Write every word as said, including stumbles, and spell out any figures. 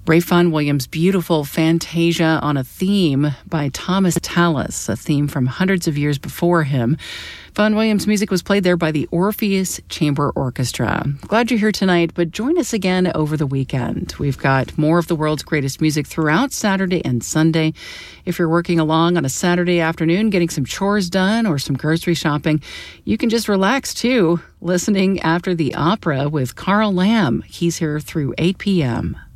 Ralph Vaughan Williams' beautiful Fantasia on a Theme by Thomas Tallis, a theme from hundreds of years before him. Vaughan Williams' music was played there by the Orpheus Chamber Orchestra. Glad you're here tonight, but join us again over the weekend. We've got more of the world's greatest music throughout Saturday and Sunday. If you're working along on a Saturday afternoon, getting some chores done or some grocery shopping, you can just relax too, listening after the opera with Carl Lamb. He's here through eight p.m.